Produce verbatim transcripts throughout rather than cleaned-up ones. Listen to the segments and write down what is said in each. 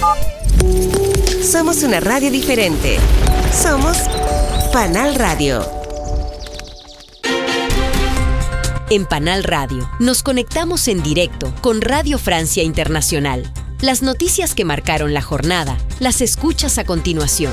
Somos una radio diferente. Somos Panal Radio. En Panal Radio nos conectamos en directo con Radio Francia Internacional. Las noticias que marcaron la jornada las escuchas a continuación.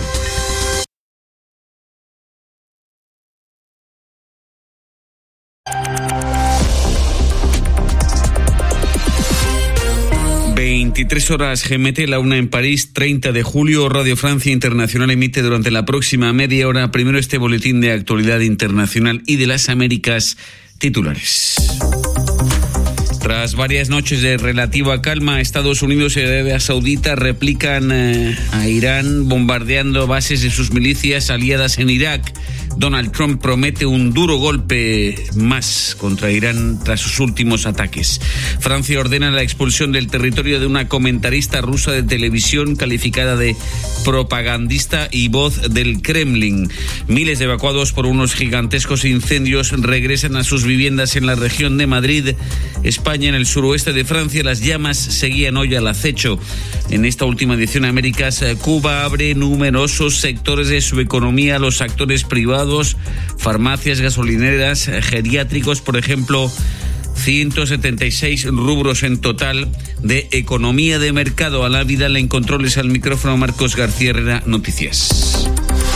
veintitrés horas G M T, la una en París, treinta de julio. Radio Francia Internacional emite durante la próxima media hora primero este boletín de actualidad internacional y de las Américas. Titulares. Tras varias noches de relativa calma, Estados Unidos y Arabia Saudita replican eh, a Irán bombardeando bases de sus milicias aliadas en Irak. Donald Trump promete un duro golpe más contra Irán tras sus últimos ataques. Francia ordena la expulsión del territorio de una comentarista rusa de televisión calificada de propagandista y voz del Kremlin. Miles de evacuados por unos gigantescos incendios regresan a sus viviendas en la región de Madrid, España. En el suroeste de Francia las llamas seguían hoy al acecho. En esta última edición de Américas, Cuba abre numerosos sectores de su economía a los actores privados, farmacias, gasolineras, geriátricos, por ejemplo. ciento setenta y seis rubros en total de economía de mercado. A la vida le controles al micrófono Marcos García Herrera, Noticias.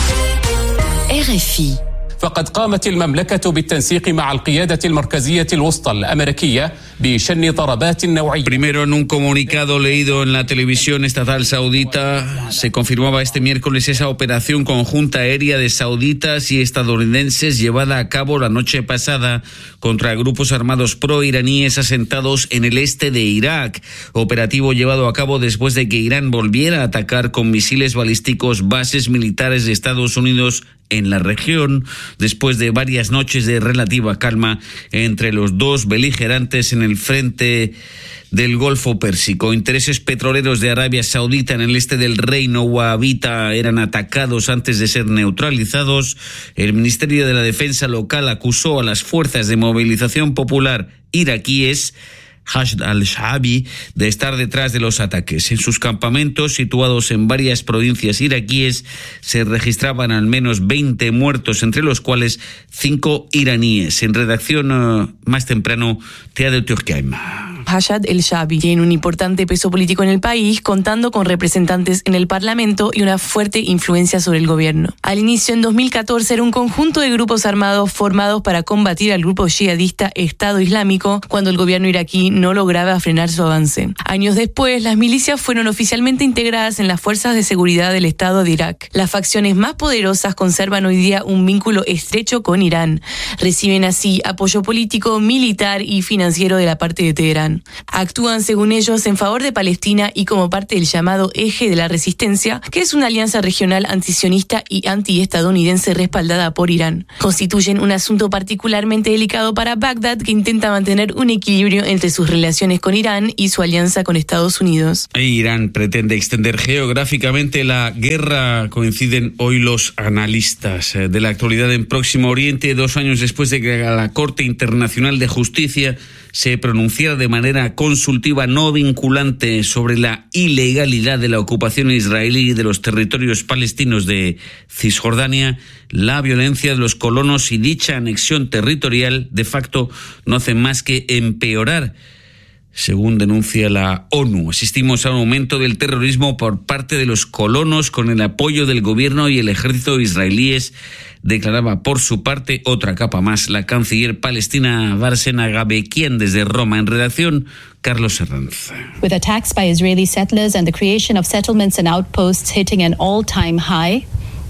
R F I. فقد قامت المملكة بالتنسيق مع القيادة المركزية الوسطى الأمريكية بشن ضربات نوعية. Primero, en un comunicado leído en la televisión estatal saudita, se confirmaba este miércoles esa operación conjunta aérea de sauditas y estadounidenses llevada a cabo la noche pasada contra grupos armados proiraníes asentados en el este de Irak. Operativo llevado a cabo después de que Irán volviera a atacar con misiles balísticos bases militares de Estados Unidos en la región, después de varias noches de relativa calma entre los dos beligerantes en el frente del Golfo Pérsico. Intereses petroleros de Arabia Saudita en el este del reino wahabita eran atacados antes de ser neutralizados. El Ministerio de la Defensa local acusó a las fuerzas de movilización popular iraquíes Hashd al-Shaabi de estar detrás de los ataques. En sus campamentos, situados en varias provincias iraquíes, se registraban al menos veinte muertos, entre los cuales cinco iraníes. En redacción uh, más temprano, Teade Turkheim. Hashd al-Shaabi tiene un importante peso político en el país, contando con representantes en el Parlamento y una fuerte influencia sobre el gobierno. Al inicio, en dos mil catorce, era un conjunto de grupos armados formados para combatir al grupo yihadista Estado Islámico cuando el gobierno iraquí no lograba frenar su avance. Años después, las milicias fueron oficialmente integradas en las fuerzas de seguridad del Estado de Irak. Las facciones más poderosas conservan hoy día un vínculo estrecho con Irán. Reciben así apoyo político, militar y financiero de la parte de Teherán. Actúan, según ellos, en favor de Palestina y como parte del llamado Eje de la Resistencia, que es una alianza regional antisionista y antiestadounidense respaldada por Irán. Constituyen un asunto particularmente delicado para Bagdad, que intenta mantener un equilibrio entre sus relaciones con Irán y su alianza con Estados Unidos. Irán pretende extender geográficamente la guerra, coinciden hoy los analistas de la actualidad en Próximo Oriente, dos años después de que la Corte Internacional de Justicia se pronunciara de manera consultiva no vinculante sobre la ilegalidad de la ocupación israelí de los territorios palestinos de Cisjordania. La violencia de los colonos y dicha anexión territorial de facto no hacen más que empeorar, según denuncia la ONU. Asistimos a un aumento del terrorismo por parte de los colonos con el apoyo del gobierno y el ejército israelíes, declaraba por su parte otra capa más la canciller palestina Barsena Gabekian desde Roma. En redacción, Carlos Herranz. With attacks by Israeli settlers and the creation of settlements and outposts hitting an all-time high,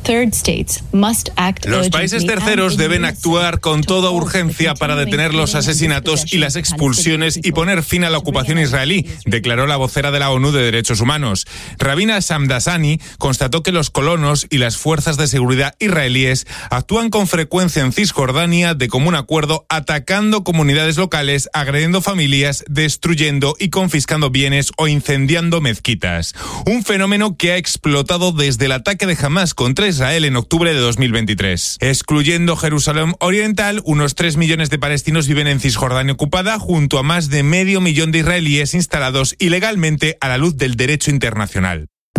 Los países terceros deben actuar con toda urgencia para detener los asesinatos y las expulsiones y poner fin a la ocupación israelí, declaró la vocera de la ONU de Derechos Humanos. Rabina Samdasani constató que los colonos y las fuerzas de seguridad israelíes actúan con frecuencia en Cisjordania de común acuerdo, atacando comunidades locales, agrediendo familias, destruyendo y confiscando bienes o incendiando mezquitas. Un fenómeno que ha explotado desde el ataque de Hamás contra Israel en octubre de dos mil veintitrés. Excluyendo Jerusalén Oriental, unos tres millones de palestinos viven en Cisjordania ocupada, junto a más de medio millón de israelíes instalados ilegalmente a la luz del derecho internacional.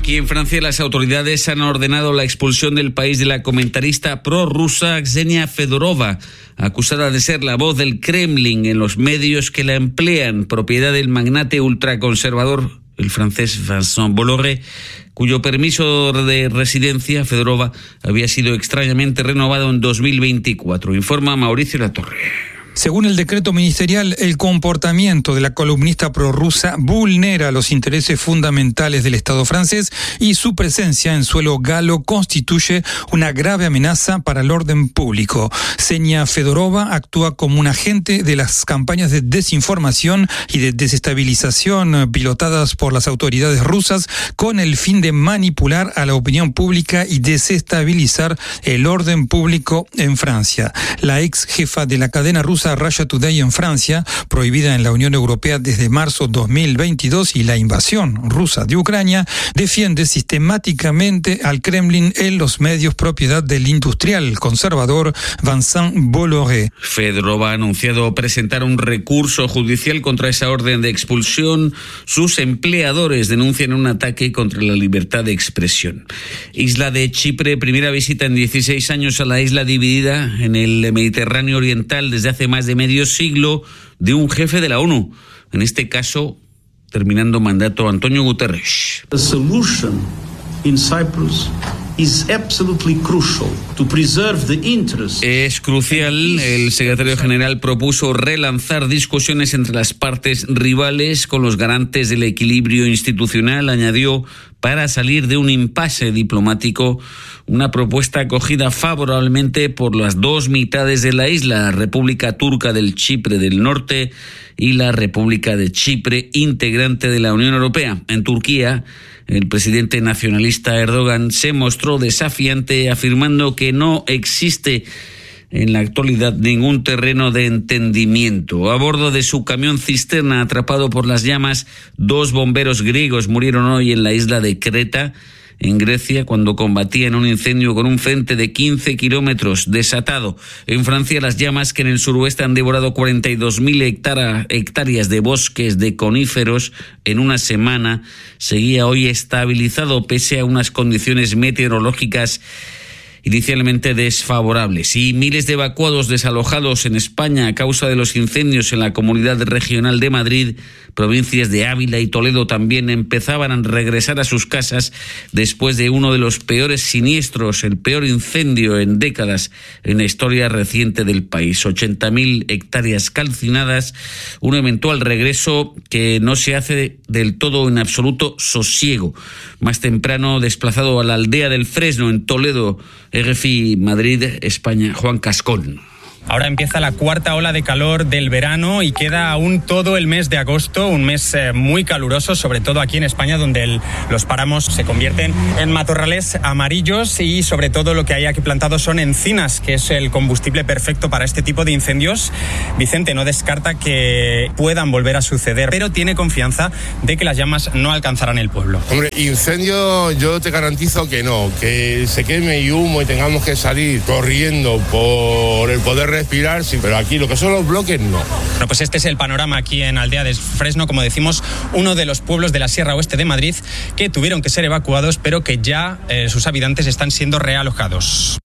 Y en Francia las autoridades han ordenado la expulsión del país de la comentarista prorrusa Ksenia Fedorova, acusada de ser la voz del Kremlin en los medios que la emplean, propiedad del magnate ultraconservador, el francés Vincent Bolloré, cuyo permiso de residencia, Fedorova, había sido extrañamente renovado en dos mil veinticuatro. Informa Mauricio Latorre. Según el decreto ministerial, el comportamiento de la columnista prorrusa vulnera los intereses fundamentales del Estado francés y su presencia en suelo galo constituye una grave amenaza para el orden público. Ksenia Fedorova actúa como un agente de las campañas de desinformación y de desestabilización pilotadas por las autoridades rusas con el fin de manipular a la opinión pública y desestabilizar el orden público en Francia. La ex jefa de la cadena rusa Russia Today en Francia, prohibida en la Unión Europea desde marzo dos mil veintidós, y la invasión rusa de Ucrania, defiende sistemáticamente al Kremlin en los medios propiedad del industrial conservador Vincent Bolloré. Fedorova ha anunciado presentar un recurso judicial contra esa orden de expulsión. Sus empleadores denuncian un ataque contra la libertad de expresión. Isla de Chipre, primera visita en dieciséis años a la isla dividida en el Mediterráneo Oriental desde hace más de medio siglo de un jefe de la ONU. En este caso, terminando mandato, Antonio Guterres. The solution in Cyprus is absolutely crucial to preserve the interests. Es crucial. El secretario general propuso relanzar discusiones entre las partes rivales con los garantes del equilibrio institucional, añadió, para salir de un impasse diplomático, una propuesta acogida favorablemente por las dos mitades de la isla, la República Turca del Chipre del Norte y la República de Chipre, integrante de la Unión Europea. En Turquía, el presidente nacionalista Erdogan se mostró desafiante, afirmando que no existe en la actualidad ningún terreno de entendimiento. A bordo de su camión cisterna atrapado por las llamas, dos bomberos griegos murieron hoy en la isla de Creta, en Grecia, cuando combatían un incendio con un frente de quince kilómetros desatado. En Francia, las llamas que en el suroeste han devorado cuarenta y dos mil hectáreas de bosques de coníferos en una semana, seguía hoy estabilizado pese a unas condiciones meteorológicas inicialmente desfavorables. Y miles de evacuados desalojados en España a causa de los incendios en la Comunidad Regional de Madrid, provincias de Ávila y Toledo también empezaban a regresar a sus casas después de uno de los peores siniestros, el peor incendio en décadas en la historia reciente del país. ochenta mil hectáreas calcinadas, un eventual regreso que no se hace del todo en absoluto sosiego. Más temprano, desplazado a la aldea del Fresno en Toledo, R F I Madrid, España, Juan Cascón. Ahora empieza la cuarta ola de calor del verano y queda aún todo el mes de agosto, un mes eh, muy caluroso, sobre todo aquí en España, donde el, los páramos se convierten en matorrales amarillos y sobre todo lo que hay aquí plantado son encinas, que es el combustible perfecto para este tipo de incendios. Vicente no descarta que puedan volver a suceder, pero tiene confianza de que las llamas no alcanzarán el pueblo. Hombre, incendio yo te garantizo que no, que se queme y humo y tengamos que salir corriendo por el poder respirar, sí, pero aquí lo que son los bloques, no. Bueno, pues este es el panorama aquí en Aldea de Fresno, como decimos, uno de los pueblos de la Sierra Oeste de Madrid que tuvieron que ser evacuados, pero que ya eh, sus habitantes están siendo realojados.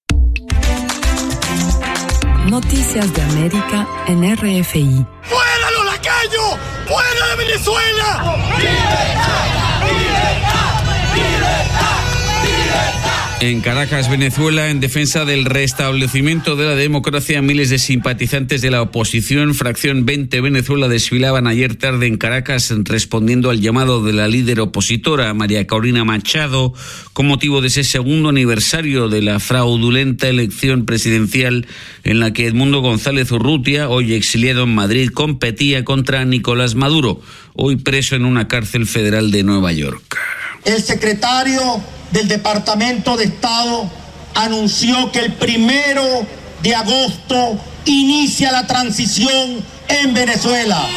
Noticias de América en R F I. ¡Fuera los lacayos! ¡Fuera de Venezuela! ¡Libertad! ¡Libertad! ¡Libertad! ¡Libertad! En Caracas, Venezuela, en defensa del restablecimiento de la democracia, miles de simpatizantes de la oposición, fracción veinte Venezuela, desfilaban ayer tarde en Caracas respondiendo al llamado de la líder opositora, María Corina Machado, con motivo de ese segundo aniversario de la fraudulenta elección presidencial en la que Edmundo González Urrutia, hoy exiliado en Madrid, competía contra Nicolás Maduro, hoy preso en una cárcel federal de Nueva York. El secretario del Departamento de Estado anunció que el primero de agosto inicia la transición en Venezuela.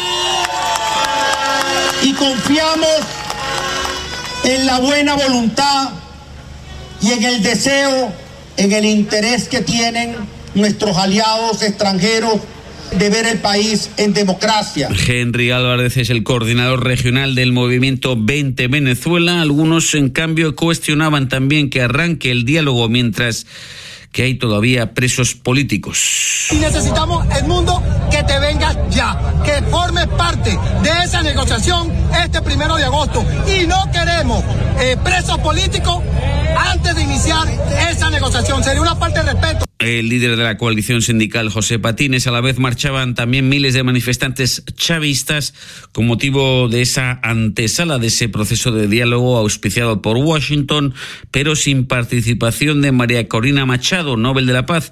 Y confiamos en la buena voluntad y en el deseo, en el interés que tienen nuestros aliados extranjeros de ver el país en democracia. Henry Álvarez es el coordinador regional del movimiento veinte Venezuela. Algunos, en cambio, cuestionaban también que arranque el diálogo mientras que hay todavía presos políticos. Y necesitamos, Edmundo, que te vengas ya, que formes parte de esa negociación este primero de agosto. Y no queremos eh, presos políticos antes de iniciar esa negociación. Sería una falta de respeto. El líder de la coalición sindical, José Patines, a la vez marchaban también miles de manifestantes chavistas con motivo de esa antesala de ese proceso de diálogo auspiciado por Washington, pero sin participación de María Corina Machado, Nobel de la Paz,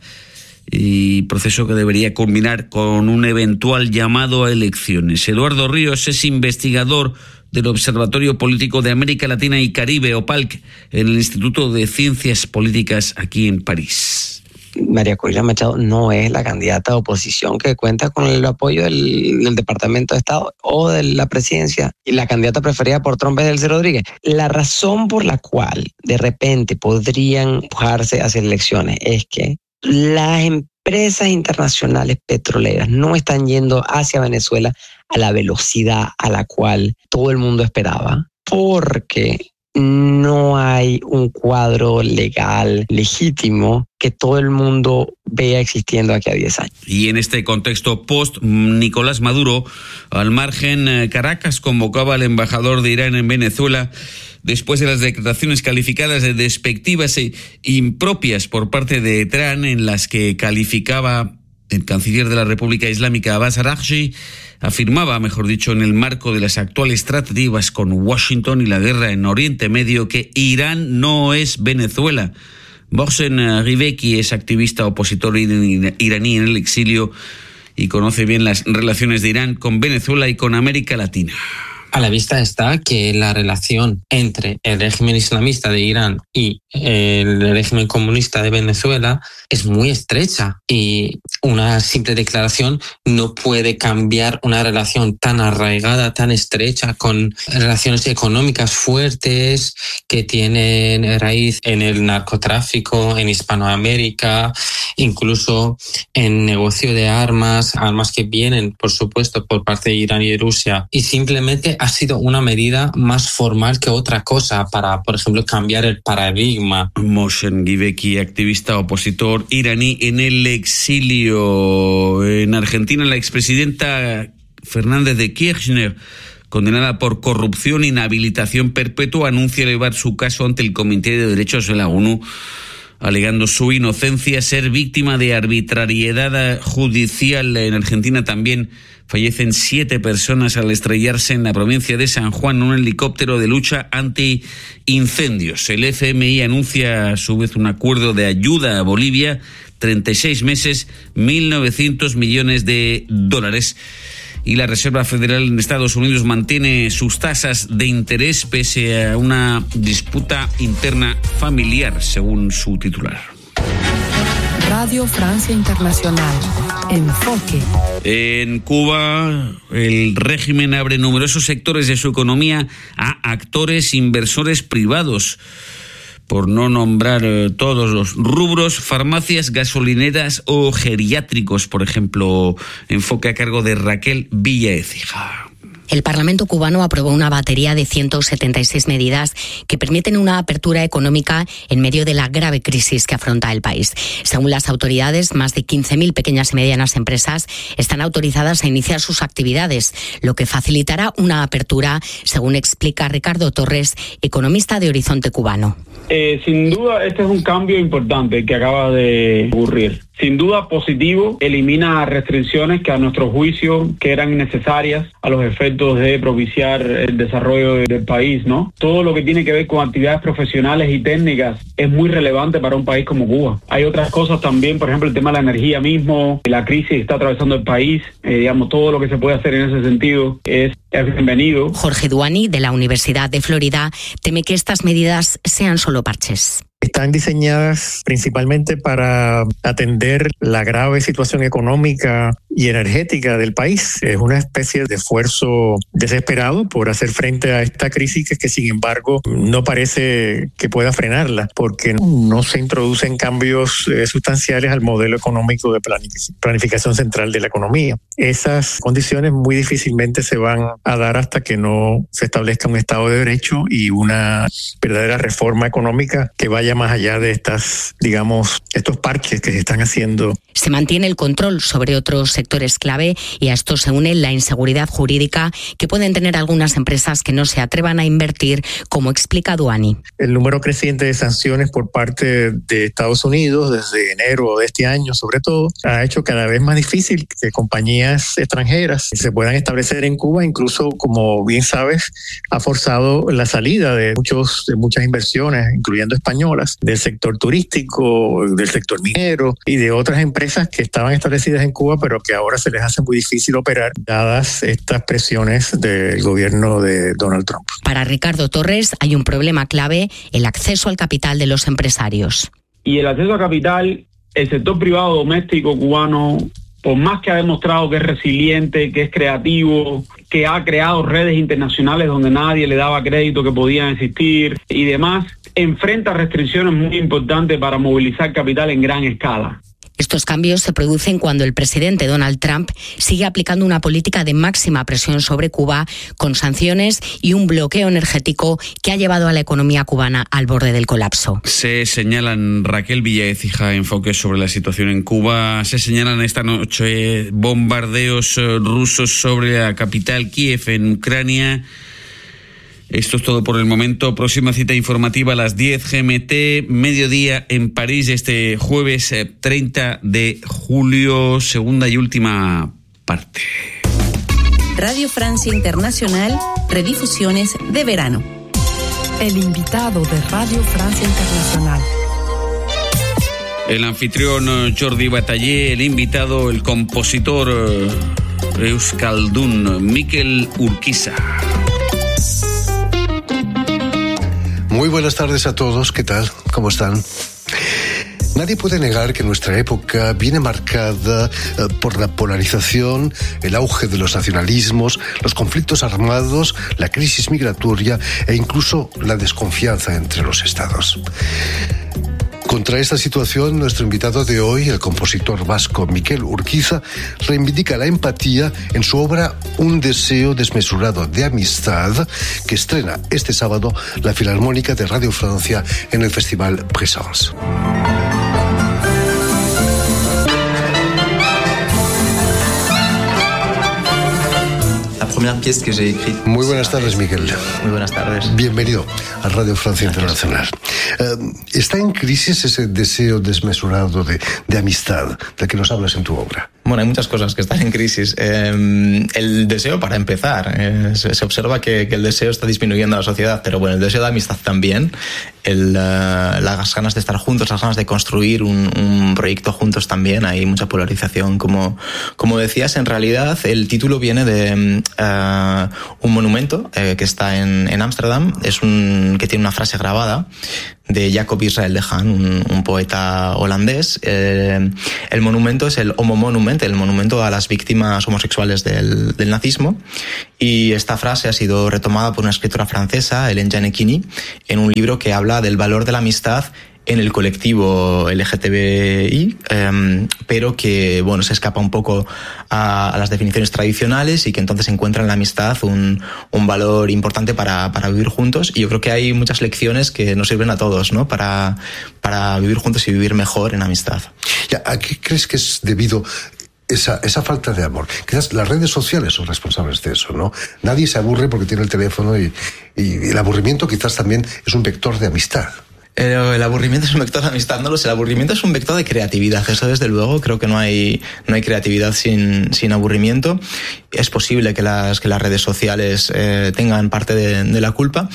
y proceso que debería culminar con un eventual llamado a elecciones. Eduardo Ríos es investigador del Observatorio Político de América Latina y Caribe, OPALC, en el Instituto de Ciencias Políticas aquí en París. María Corina Machado no es la candidata de oposición que cuenta con el apoyo del, del Departamento de Estado o de la presidencia, y la candidata preferida por Trump es Delcy Rodríguez. La razón por la cual de repente podrían empujarse hacia elecciones es que las empresas internacionales petroleras no están yendo hacia Venezuela a la velocidad a la cual todo el mundo esperaba, porque no hay un cuadro legal legítimo que todo el mundo vea existiendo aquí a diez años. Y en este contexto post-Nicolás Maduro, al margen, Caracas convocaba al embajador de Irán en Venezuela después de las declaraciones calificadas de despectivas e impropias por parte de Teherán, en las que calificaba el canciller de la República Islámica, Abbas Araghchi, afirmaba, mejor dicho, en el marco de las actuales tratativas con Washington y la guerra en Oriente Medio, que Irán no es Venezuela. Mohsen Riveki es activista opositor iraní en el exilio y conoce bien las relaciones de Irán con Venezuela y con América Latina. A la vista está que la relación entre el régimen islamista de Irán y el régimen comunista de Venezuela es muy estrecha, y una simple declaración no puede cambiar una relación tan arraigada, tan estrecha, con relaciones económicas fuertes que tienen raíz en el narcotráfico en Hispanoamérica, incluso en negocio de armas, armas que vienen, por supuesto, por parte de Irán y de Rusia, y simplemente ha sido una medida más formal que otra cosa para, por ejemplo, cambiar el paradigma. Mohsen Riveki, activista opositor iraní en el exilio. En Argentina, la expresidenta Fernández de Kirchner, condenada por corrupción e inhabilitación perpetua, anuncia elevar su caso ante el Comité de Derechos de la ONU, alegando su inocencia, ser víctima de arbitrariedad judicial. En Argentina también fallecen siete personas al estrellarse en la provincia de San Juan un helicóptero de lucha anti-incendios. El F M I anuncia a su vez un acuerdo de ayuda a Bolivia, treinta y seis meses, mil novecientos millones de dólares. Y la Reserva Federal en Estados Unidos mantiene sus tasas de interés pese a una disputa interna familiar, según su titular. Radio Francia Internacional. Enfoque. En Cuba, el régimen abre numerosos sectores de su economía a actores inversores privados, por no nombrar eh, todos los rubros: farmacias, gasolineras o geriátricos, por ejemplo. Enfoque a cargo de Raquel Villaécija. El Parlamento cubano aprobó una batería de ciento setenta y seis medidas que permiten una apertura económica en medio de la grave crisis que afronta el país. Según las autoridades, más de quince mil pequeñas y medianas empresas están autorizadas a iniciar sus actividades, lo que facilitará una apertura, según explica Ricardo Torres, economista de Horizonte Cubano. Eh, sin duda, este es un cambio importante que acaba de ocurrir. Sin duda positivo, elimina restricciones que a nuestro juicio que eran innecesarias a los efectos de propiciar el desarrollo del país, ¿no? Todo lo que tiene que ver con actividades profesionales y técnicas es muy relevante para un país como Cuba. Hay otras cosas también, por ejemplo, el tema de la energía mismo, la crisis que está atravesando el país, eh, digamos, todo lo que se puede hacer en ese sentido es, es bienvenido. Jorge Duani, de la Universidad de Florida, teme que estas medidas sean solo parches. están diseñadas principalmente para atender la grave situación económica y energética del país. Es una especie de esfuerzo desesperado por hacer frente a esta crisis que, que sin embargo no parece que pueda frenarla, porque no se introducen cambios eh, sustanciales al modelo económico de planificación central de la economía. Esas condiciones muy difícilmente se van a dar hasta que no se establezca un Estado de Derecho y una verdadera reforma económica que vaya más allá de estas, digamos, estos parches que se están haciendo. Se mantiene el control sobre otros sectores clave y a esto se une la inseguridad jurídica que pueden tener algunas empresas que no se atrevan a invertir, como explica Duani. El número creciente de sanciones por parte de Estados Unidos desde enero de este año, sobre todo, ha hecho cada vez más difícil que compañías extranjeras se puedan establecer en Cuba. Incluso, como bien sabes, ha forzado la salida de muchos de muchas inversiones, incluyendo españolas, del sector turístico, del sector minero y de otras empresas que estaban establecidas en Cuba, pero que ahora se les hace muy difícil operar dadas estas presiones del gobierno de Donald Trump. Para Ricardo Torres hay un problema clave: el acceso al capital de los empresarios. Y el acceso a capital, el sector privado doméstico cubano, por más que ha demostrado que es resiliente, que es creativo, que ha creado redes internacionales donde nadie le daba crédito que podían existir y demás, enfrenta restricciones muy importantes para movilizar capital en gran escala. Estos cambios se producen cuando el presidente Donald Trump sigue aplicando una política de máxima presión sobre Cuba, con sanciones y un bloqueo energético que ha llevado a la economía cubana al borde del colapso. Se señalan, Raquel Villaécija, enfoques sobre la situación en Cuba. Se señalan esta noche bombardeos rusos sobre la capital Kiev en Ucrania. Esto es todo por el momento. Próxima cita informativa a las diez G M T, mediodía en París, este jueves treinta de julio, segunda y última parte. Radio Francia Internacional, redifusiones de verano. El invitado de Radio Francia Internacional. El anfitrión Jordi Bataller, el invitado, el compositor euskaldun Mikel Urquiza. Muy buenas tardes a todos, ¿qué tal? ¿Cómo están? Nadie puede negar que nuestra época viene marcada eh, por la polarización, el auge de los nacionalismos, los conflictos armados, la crisis migratoria e incluso la desconfianza entre los estados. Contra esta situación, nuestro invitado de hoy, el compositor vasco Mikel Urquiza, reivindica la empatía en su obra Un deseo desmesurado de amistad, que estrena este sábado la Filarmónica de Radio Francia en el Festival Présence. Muy buenas tardes, Miguel. Muy buenas tardes. Bienvenido a Radio Francia Internacional. Uh, ¿Está en crisis ese deseo desmesurado de, de amistad del que nos hablas en tu obra? Bueno, hay muchas cosas que están en crisis. Eh, el deseo, para empezar, eh, se, se observa que, que el deseo está disminuyendo en la sociedad, pero bueno, el deseo de amistad también, el, uh, las ganas de estar juntos, las ganas de construir un, un proyecto juntos también, hay mucha polarización. Como, como decías, en realidad el título viene de uh, un monumento eh, que está en Ámsterdam, es un que tiene una frase grabada de Jacob Israel de Haan, un, un poeta holandés. Eh, el monumento es el Homo Monument, el monumento a las víctimas homosexuales del, del nazismo, y esta frase ha sido retomada por una escritora francesa, Hélène Gianecchini, en un libro que habla del valor de la amistad en el colectivo L G T B I, eh, pero que bueno se escapa un poco a, a las definiciones tradicionales y que entonces encuentra en la amistad un, un valor importante para, para vivir juntos. Y yo creo que hay muchas lecciones que nos sirven a todos, ¿no? Para, para vivir juntos y vivir mejor en amistad. Ya, ¿a qué crees que es debido esa, esa falta de amor? Quizás las redes sociales son responsables de eso, ¿no? Nadie se aburre porque tiene el teléfono y, y el aburrimiento quizás también es un vector de amistad. El aburrimiento es un vector de amistad, no lo sé. El aburrimiento es un vector de creatividad. Eso, desde luego, creo que no hay, no hay creatividad sin, sin aburrimiento. Es posible que las, que las redes sociales eh, tengan parte de, de la culpa,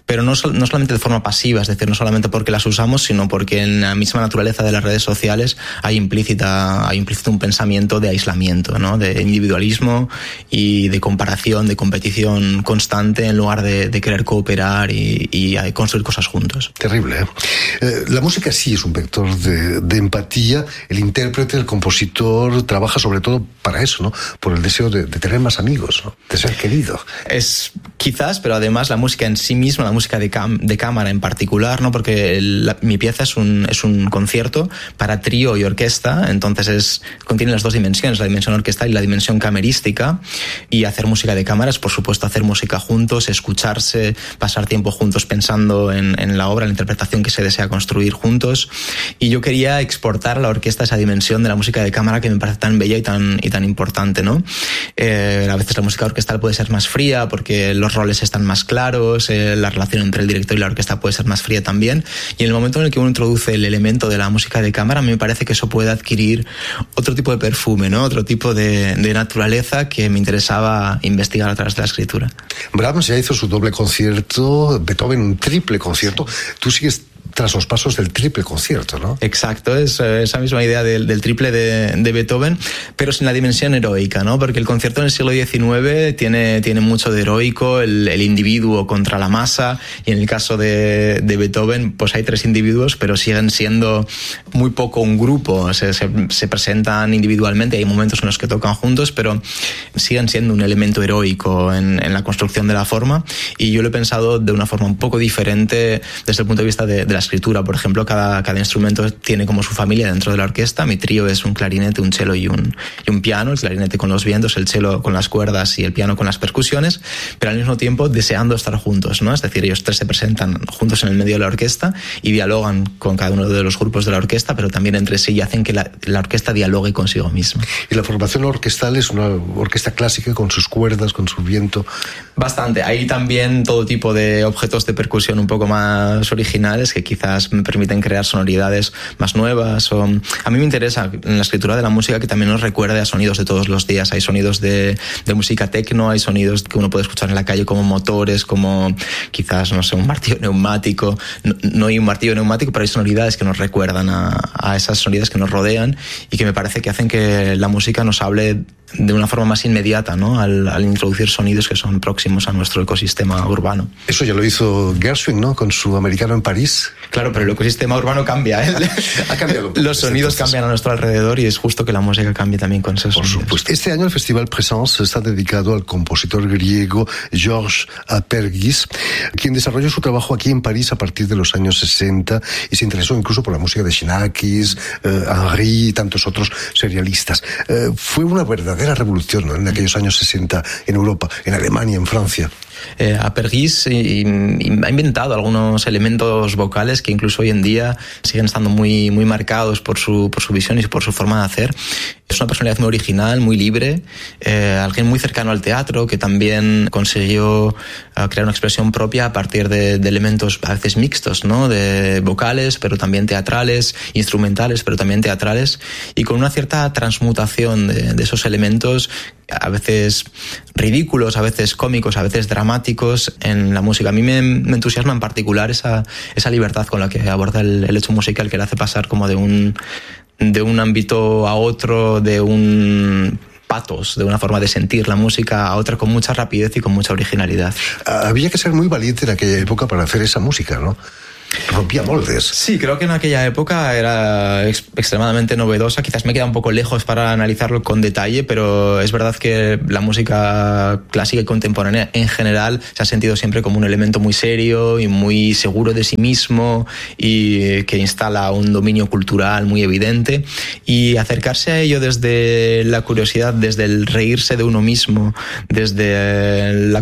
pero no, no solamente de forma pasiva, es decir, no solamente porque las usamos, sino porque en la misma naturaleza de las redes sociales hay implícita, hay implícito un pensamiento de aislamiento, ¿no? De individualismo y de comparación, de competición constante en lugar de, de querer cooperar y, y construir cosas juntos. Terrible, ¿eh? Eh, la música sí es un vector de, de empatía. El intérprete, el compositor, trabaja sobre todo para eso, ¿no? Por el deseo de, de tener más amigos, ¿no? De ser querido. Es quizás, pero además la música en sí misma, la música de, cam de cámara en particular, ¿no? Porque el, la, mi pieza es un, es un concierto para trío y orquesta, entonces es, contiene las dos dimensiones, la dimensión orquestal y la dimensión camerística, y hacer música de cámara es, por supuesto, hacer música juntos, escucharse, pasar tiempo juntos pensando en, en la obra, en la interpretación que se desea construir juntos, y yo quería exportar a la orquesta esa dimensión de la música de cámara que me parece tan bella y tan, y tan importante, ¿no? Eh, a veces la música orquestal puede ser más fría porque los roles están más claros, eh, la relación entre el director y la orquesta puede ser más fría también, y en el momento en el que uno introduce el elemento de la música de cámara, me parece que eso puede adquirir otro tipo de perfume, ¿no? Otro tipo de, de naturaleza que me interesaba investigar a través de la escritura. Brahms ya hizo su doble concierto, Beethoven un triple concierto. Tú sigues tras los pasos del triple concierto, ¿no? Exacto, es esa misma idea del, del triple de, de Beethoven, pero sin la dimensión heroica, ¿no? Porque el concierto en el siglo diecinueve tiene, tiene mucho de heroico, el, el individuo contra la masa, y en el caso de, de Beethoven, pues hay tres individuos, pero siguen siendo muy poco un grupo, se, se, se presentan individualmente, hay momentos en los que tocan juntos, pero siguen siendo un elemento heroico en, en la construcción de la forma, y yo lo he pensado de una forma un poco diferente desde el punto de vista de, de la escritura. Por ejemplo, cada, cada instrumento tiene como su familia dentro de la orquesta. Mi trío es un clarinete, un cello y un, y un piano, el clarinete con los vientos, el cello con las cuerdas y el piano con las percusiones, pero al mismo tiempo deseando estar juntos, ¿no? Es decir, ellos tres se presentan juntos en el medio de la orquesta y dialogan con cada uno de los grupos de la orquesta, pero también entre sí, y hacen que la, la orquesta dialogue consigo misma. ¿Y la formación orquestal es una orquesta clásica con sus cuerdas, con su viento? Bastante. Hay también todo tipo de objetos de percusión un poco más originales que quizás me permiten crear sonoridades más nuevas. O, a mí me interesa en la escritura de la música que también nos recuerde a sonidos de todos los días. Hay sonidos de, de música techno, hay sonidos que uno puede escuchar en la calle como motores, como quizás, no sé, un martillo neumático. No, no hay un martillo neumático, pero hay sonoridades que nos recuerdan a, a esas sonoridades que nos rodean y que me parece que hacen que la música nos hable de una forma más inmediata, ¿no? Al, al introducir sonidos que son próximos a nuestro ecosistema urbano. Eso ya lo hizo Gershwin, ¿no? Con su Americano en París. Claro, pero el ecosistema urbano cambia, ¿eh? Ha cambiado. Los sonidos cambian a nuestro alrededor y es justo que la música cambie también con esos sonidos. Por supuesto. Este año el Festival Présence está dedicado al compositor griego Georges Apergis, quien desarrolló su trabajo aquí en París a partir de los años sesenta y se interesó incluso por la música de Xenakis, eh, Henry y tantos otros serialistas. Eh, fue una verdadera revolución, ¿no? En aquellos años sesenta en Europa, en Alemania, en Francia. Eh, Apergis y, y ha inventado algunos elementos vocales que incluso hoy en día siguen estando muy, muy marcados por su, por su visión y por su forma de hacer. Es una personalidad muy original, muy libre, eh, alguien muy cercano al teatro que también consiguió uh, crear una expresión propia a partir de, de elementos a veces mixtos, ¿no? De vocales, pero también teatrales, instrumentales, pero también teatrales, y con una cierta transmutación de, de esos elementos a veces ridículos, a veces cómicos, a veces dramáticos en la música. A mí me, me entusiasma en particular esa, esa libertad con la que aborda el, el hecho musical, que le hace pasar como de un, de un ámbito a otro, de un patos, de una forma de sentir la música a otra con mucha rapidez y con mucha originalidad. Había que ser muy valiente en aquella época para hacer esa música, ¿no? Rompía moldes. Sí, creo que en aquella época era ex- extremadamente novedosa. Quizás me queda un poco lejos para analizarlo con detalle, pero es verdad que la música clásica y contemporánea en general se ha sentido siempre como un elemento muy serio y muy seguro de sí mismo y que instala un dominio cultural muy evidente, y acercarse a ello desde la curiosidad, desde el reírse de uno mismo, desde la